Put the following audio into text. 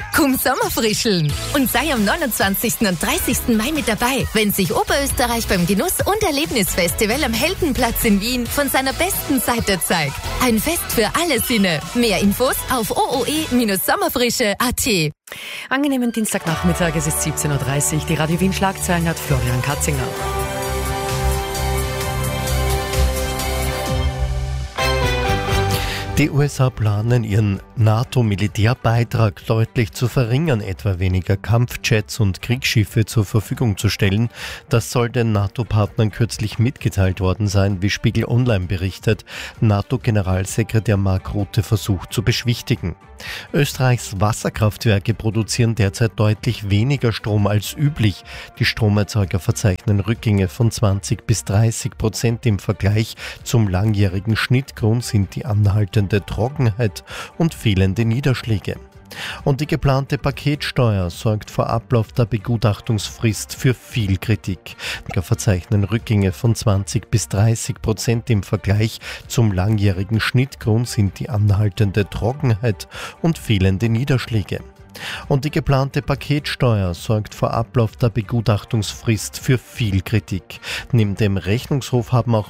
Komm Sommerfrischeln und sei am 29. und 30. Mai mit dabei, wenn sich Oberösterreich beim Genuss- und Erlebnisfestival am Heldenplatz in Wien von seiner besten Seite zeigt. Ein Fest für alle Sinne. Mehr Infos auf ooe-sommerfrische.at. Angenehmen Dienstagnachmittag, es ist 17.30 Uhr. Die Radio Wien Schlagzeilen hat Florian Katzinger. Die USA planen, ihren NATO-Militärbeitrag deutlich zu verringern, etwa weniger Kampfjets und Kriegsschiffe zur Verfügung zu stellen. Das soll den NATO-Partnern kürzlich mitgeteilt worden sein, wie Spiegel Online berichtet. NATO-Generalsekretär Mark Rutte versucht zu beschwichtigen. Österreichs Wasserkraftwerke produzieren derzeit deutlich weniger Strom als üblich. Die Stromerzeuger verzeichnen Rückgänge von 20-30% im Vergleich zum langjährigen Schnitt. Grund sind die anhaltende Trockenheit und fehlende Niederschläge. Und die geplante Paketsteuer sorgt vor Ablauf der Begutachtungsfrist für viel Kritik. Wir verzeichnen Rückgänge von 20-30% im Vergleich zum langjährigen Schnitt. Grund sind die anhaltende Trockenheit und fehlende Niederschläge. Und die geplante Paketsteuer sorgt vor Ablauf der Begutachtungsfrist für viel Kritik. Neben dem Rechnungshof haben auch